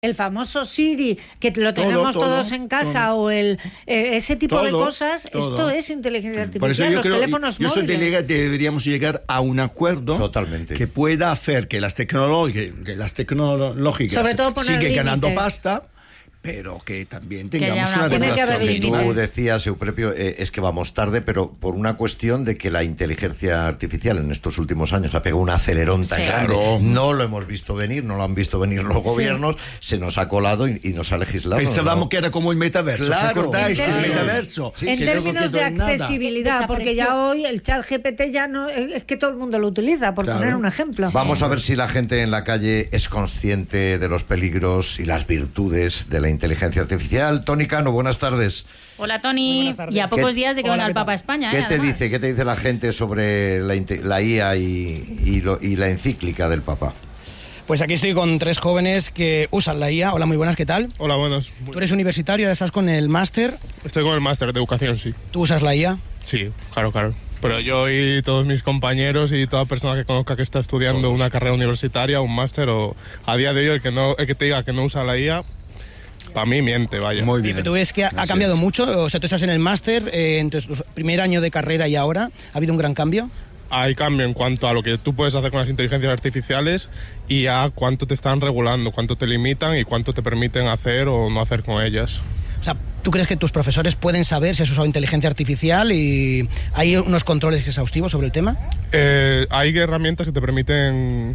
el famoso Siri, que lo tenemos todos en casa, o ese tipo de cosas, esto es inteligencia artificial. Por eso yo los creo, teléfonos yo soy móviles. deberíamos llegar a un acuerdo que pueda hacer que las tecnológicas sobre todo siguen ganando límites. pasta, pero que también tengamos una tiene que haber regulación. límites. Tú decías, Eupropio, es que vamos tarde, pero por una cuestión de que la inteligencia artificial en estos últimos años ha pegado un acelerón tan grande. Claro. No lo hemos visto venir, no lo han visto venir los gobiernos, se nos ha colado y nos ha legislado. Pensábamos que era como el metaverso, ¿os acordáis? El metaverso. En términos de accesibilidad, porque ya hoy el ChatGPT ya no es que todo el mundo lo utiliza, por poner un ejemplo. Vamos a ver si la gente en la calle es consciente de los peligros y las virtudes de la inteligencia artificial. Tony Cano, buenas tardes. Hola, Tony. Y a pocos días de que venga el Papa a España. ¿Qué te dice la gente sobre la IA y la encíclica del Papa? Pues aquí estoy con 3 jóvenes que usan la IA. Hola, muy buenas, ¿qué tal? Hola, buenos. Tú eres universitario, ahora estás con el máster. Estoy con el máster de educación, sí. ¿Tú usas la IA? Sí, claro. Pero yo y todos mis compañeros y toda persona que conozca que está estudiando una carrera universitaria, un máster, o a día de hoy el que te diga que no usa la IA, para mí miente, vaya. Muy bien. Pero tú ves que ha cambiado mucho, o sea, tú estás en el máster, entre tu primer año de carrera y ahora, ¿ha habido un gran cambio? Hay cambio en cuanto a lo que tú puedes hacer con las inteligencias artificiales y a cuánto te están regulando, cuánto te limitan y cuánto te permiten hacer o no hacer con ellas. O sea, ¿tú crees que tus profesores pueden saber si has usado inteligencia artificial y hay unos controles exhaustivos sobre el tema? Hay herramientas que te permiten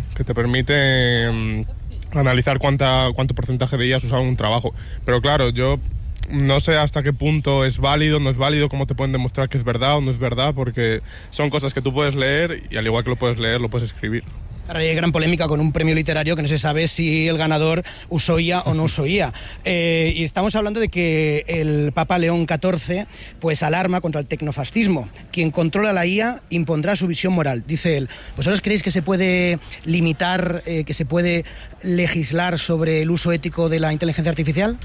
analizar cuánto porcentaje de ellas has usado en un trabajo. Pero claro, yo no sé hasta qué punto es válido, no es válido, cómo te pueden demostrar que es verdad o no es verdad, porque son cosas que tú puedes leer y al igual que lo puedes leer, lo puedes escribir. Ahora hay gran polémica con un premio literario que no se sabe si el ganador usó IA o no usó IA. Y estamos hablando de que el Papa León XIV pues alarma contra el tecnofascismo. Quien controla la IA impondrá su visión moral, dice él. ¿Vosotros creéis que se puede limitar, que se puede legislar sobre el uso ético de la inteligencia artificial?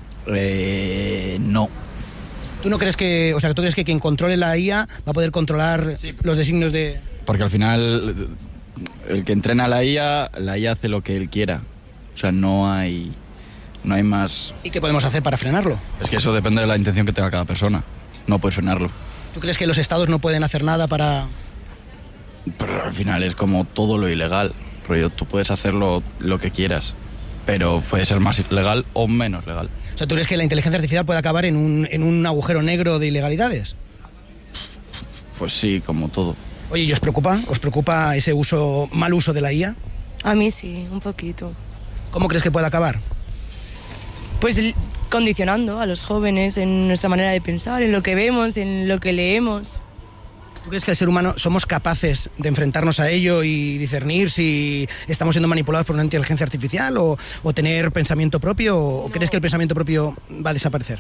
No. ¿Tú no crees que, o sea, tú crees que quien controle la IA va a poder controlar los designios de...? Porque al final el que entrena la IA hace lo que él quiera. O sea, no hay más. ¿Y qué podemos hacer para frenarlo? Es que eso depende de la intención que tenga cada persona. No puedes frenarlo. ¿Tú crees que los estados no pueden hacer nada para...? Pero al final es como todo lo ilegal. Rollo, tú puedes hacer lo que quieras, pero puede ser más legal o menos legal. O sea, ¿tú crees que la inteligencia artificial puede acabar en un agujero negro de ilegalidades? Pues sí, como todo. Oye, ¿y os preocupa ese mal uso de la IA? A mí sí, un poquito. ¿Cómo crees que puede acabar? Pues condicionando a los jóvenes en nuestra manera de pensar, en lo que vemos, en lo que leemos. ¿Tú crees que el ser humano somos capaces de enfrentarnos a ello y discernir si estamos siendo manipulados por una inteligencia artificial o tener pensamiento propio? ¿O crees que el pensamiento propio va a desaparecer?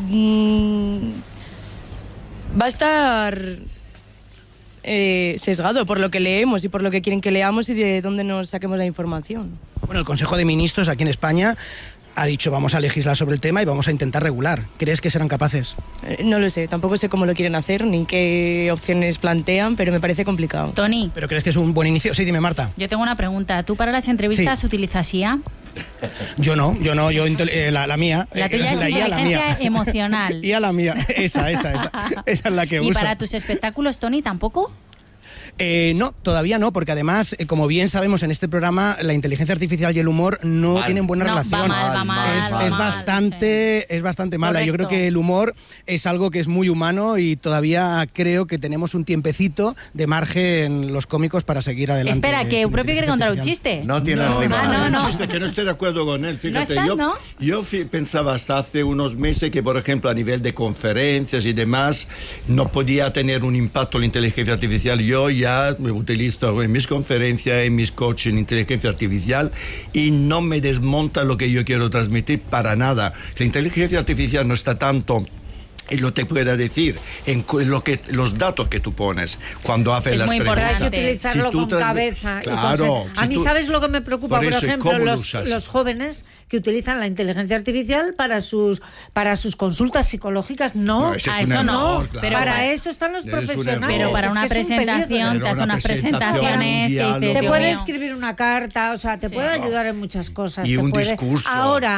Va a estar sesgado por lo que leemos y por lo que quieren que leamos y de dónde nos saquemos la información. Bueno, el Consejo de Ministros aquí en España ha dicho vamos a legislar sobre el tema y vamos a intentar regular. ¿Crees que serán capaces? No lo sé, tampoco sé cómo lo quieren hacer ni qué opciones plantean, pero me parece complicado. Tony. ¿Pero crees que es un buen inicio? Sí, dime, Marta. Yo tengo una pregunta. ¿Tú para las entrevistas utilizas IA? Yo no, la mía. La tuya es inteligencia emocional. IA la mía, esa es la que uso. ¿Y para tus espectáculos, Tony, tampoco? No, todavía no, porque además, como bien sabemos en este programa, la inteligencia artificial y el humor no tienen buena relación. Es bastante mala. Correcto. Yo creo que el humor es algo que es muy humano y todavía creo que tenemos un tiempecito de margen los cómicos para seguir adelante. Espera, que Eupropio quiere contar un chiste. No tiene un chiste que no estoy de acuerdo con él. Fíjate, yo pensaba hasta hace unos meses que, por ejemplo, a nivel de conferencias y demás, no podía tener un impacto la inteligencia artificial. Yo ya me utilizo en mis conferencias, en mis coaching inteligencia artificial y no me desmonta lo que yo quiero transmitir para nada. La inteligencia artificial no está tanto en lo que te pueda decir, en los datos que tú pones cuando haces las preguntas. Hay que utilizarlo con cabeza. Claro. A mí, ¿sabes lo que me preocupa? Por ejemplo, los jóvenes que utilizan la inteligencia artificial para sus consultas psicológicas. No, eso no. Claro. Pero para eso están los profesionales. Pero para una presentación, te hace unas presentaciones. Te puede escribir una carta, o sea, te puede ayudar en muchas cosas. Y un discurso. Ahora,